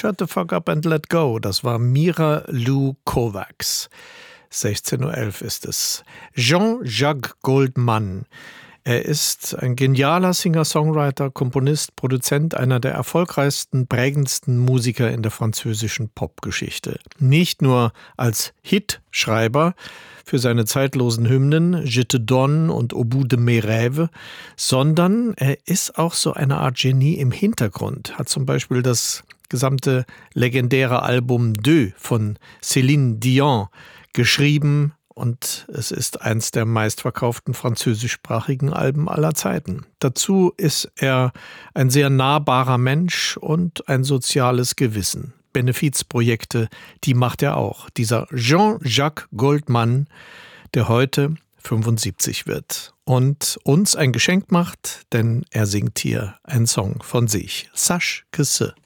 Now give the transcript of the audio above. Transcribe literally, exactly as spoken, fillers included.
Shut the fuck up and let go. Das war Mira Lou Kovacs. sechzehn Uhr elf ist es. Jean-Jacques Goldman. Er ist ein genialer Singer-Songwriter, Komponist, Produzent, einer der erfolgreichsten, prägendsten Musiker in der französischen Popgeschichte. Nicht nur als Hitschreiber für seine zeitlosen Hymnen Je te donne und Au bout de mes rêves, sondern er ist auch so eine Art Genie im Hintergrund. Hat zum Beispiel das gesamte legendäre Album Deux von Céline Dion geschrieben, und es ist eins der meistverkauften französischsprachigen Alben aller Zeiten. Dazu ist er ein sehr nahbarer Mensch und ein soziales Gewissen. Benefizprojekte, die macht er auch. Dieser Jean-Jacques Goldman, der heute fünfundsiebzig wird und uns ein Geschenk macht, denn er singt hier einen Song von sich. Sache que ce.